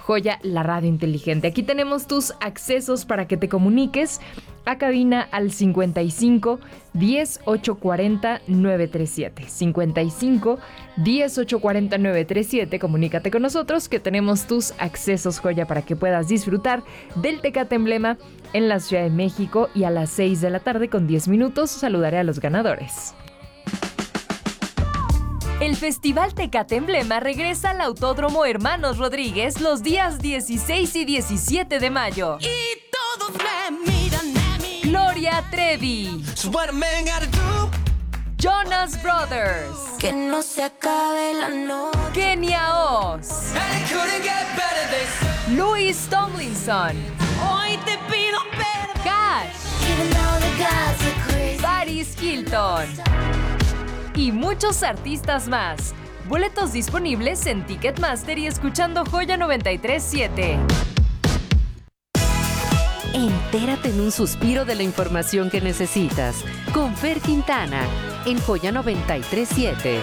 Joya, la radio inteligente. Aquí tenemos tus accesos para que te comuniques a cabina al 55 10 840 937. 55 10 840 937. Comunícate con nosotros que tenemos tus accesos, Joya, para que puedas disfrutar del Tecate Emblema en la Ciudad de México. Y a las 6 de la tarde con 10 minutos saludaré a los ganadores. El Festival Tecate Emblema regresa al Autódromo Hermanos Rodríguez los días 16 y 17 de mayo. Y todos me miran a mí. Gloria Trevi. So what a man gotta do. Jonas Brothers. Que no se acabe la noche. Kenia Oz. And it couldn't get better, they said. Louis Tomlinson. Hoy te pido perdón. Cash. Even though the guys are crazy. Paris Hilton. Y muchos artistas más. Boletos disponibles en Ticketmaster y escuchando Joya 93.7. Entérate en un suspiro de la información que necesitas. Con Fer Quintana, en Joya 93.7.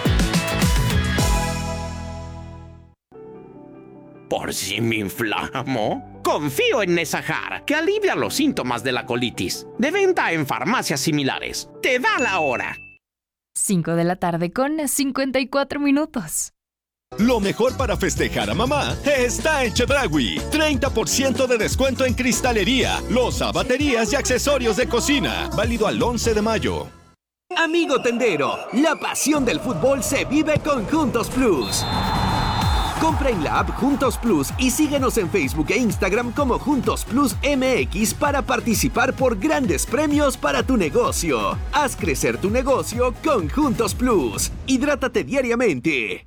¿Por si me inflamo? Confío en Nesahar, que alivia los síntomas de la colitis. De venta en farmacias similares. Te da la hora. 5 de la tarde con 54 minutos. Lo mejor para festejar a mamá está en Chedraui. 30% de descuento en cristalería, loza, baterías y accesorios de cocina. Válido al 11 de mayo. Amigo tendero, la pasión del fútbol se vive con Juntos Plus. Compra en la app Juntos Plus y síguenos en Facebook e Instagram como Juntos Plus MX para participar por grandes premios para tu negocio. Haz crecer tu negocio con Juntos Plus. Hidrátate diariamente.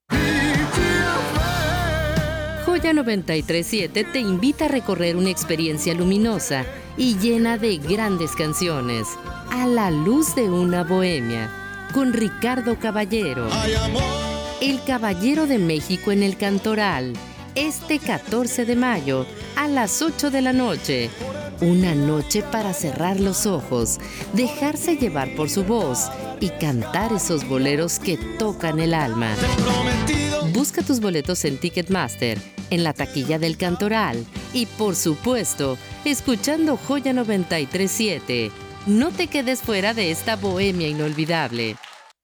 Joya 93.7 te invita a recorrer una experiencia luminosa y llena de grandes canciones. A la luz de una bohemia, con Ricardo Caballero. El Caballero de México en el Cantoral, este 14 de mayo a las 8 de la noche. Una noche para cerrar los ojos, dejarse llevar por su voz y cantar esos boleros que tocan el alma. Busca tus boletos en Ticketmaster, en la taquilla del Cantoral y, por supuesto, escuchando Joya 93.7. No te quedes fuera de esta bohemia inolvidable.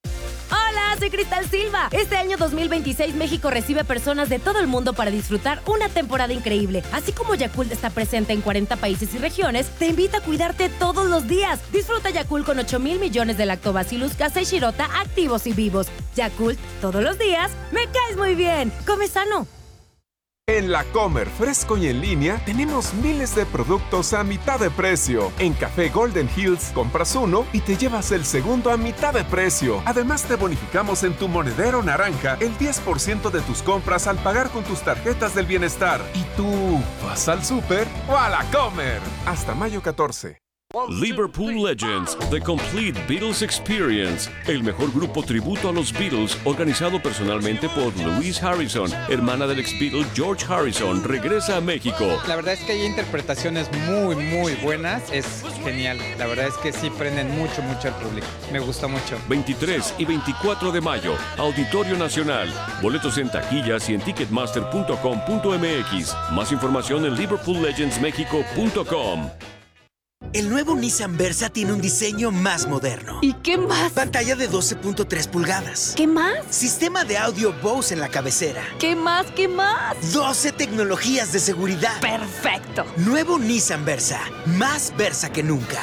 Soy Cristal Silva. Este año 2026 México recibe personas de todo el mundo para disfrutar una temporada increíble. Así como Yakult está presente en 40 países y regiones, te invita a cuidarte todos los días. Disfruta Yakult con 8,000 millones de Lactobacillus casei shirota activos y vivos. Yakult, todos los días, me caes muy bien. Come sano. En La Comer, fresco y en línea, tenemos miles de productos a mitad de precio. En Café Golden Hills, compras uno y te llevas el segundo a mitad de precio. Además, te bonificamos en tu monedero naranja el 10% de tus compras al pagar con tus tarjetas del bienestar. ¿Y tú vas al súper o a La Comer? Hasta mayo 14. Liverpool Legends, The Complete Beatles Experience, el mejor grupo tributo a los Beatles, organizado personalmente por Louise Harrison, hermana del ex Beatle George Harrison, regresa a México. La verdad es que hay interpretaciones muy buenas, es genial, la verdad es que sí prenden mucho al público, me gusta mucho. 23 y 24 de mayo, Auditorio Nacional, boletos en taquillas y en ticketmaster.com.mx, más información en liverpoollegendsmexico.com. El nuevo Nissan Versa tiene un diseño más moderno. ¿Y qué más? Pantalla de 12.3 pulgadas. ¿Qué más? Sistema de audio Bose en la cabecera. ¿Qué más? 12 tecnologías de seguridad. ¡Perfecto! Nuevo Nissan Versa. Más Versa que nunca.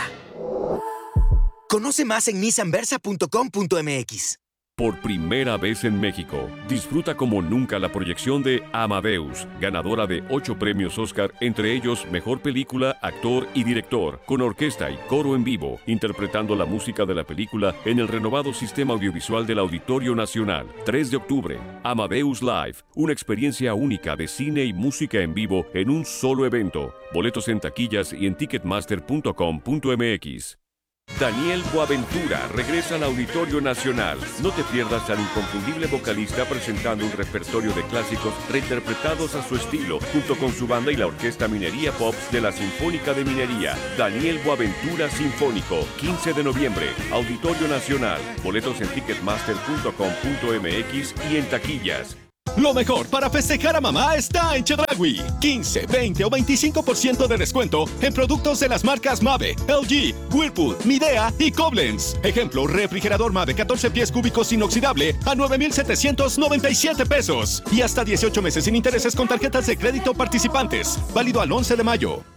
Conoce más en nissanversa.com.mx. Por primera vez en México, disfruta como nunca la proyección de Amadeus, ganadora de 8 premios Oscar, entre ellos Mejor Película, Actor y Director, con orquesta y coro en vivo, interpretando la música de la película en el renovado sistema audiovisual del Auditorio Nacional. 3 de octubre, Amadeus Live, una experiencia única de cine y música en vivo en un solo evento. Boletos en taquillas y en ticketmaster.com.mx. Daniel Boaventura regresa al Auditorio Nacional. No te pierdas al inconfundible vocalista presentando un repertorio de clásicos reinterpretados a su estilo, junto con su banda y la Orquesta Minería Pops de la Sinfónica de Minería. Daniel Boaventura Sinfónico, 15 de noviembre, Auditorio Nacional. Boletos en ticketmaster.com.mx y en taquillas. Lo mejor para festejar a mamá está en Chedraui. 15, 20 o 25% de descuento en productos de las marcas Mave, LG, Whirlpool, Midea y Koblenz. Ejemplo, refrigerador Mave 14 pies cúbicos inoxidable a 9,797 pesos. Y hasta 18 meses sin intereses con tarjetas de crédito participantes. Válido al 11 de mayo.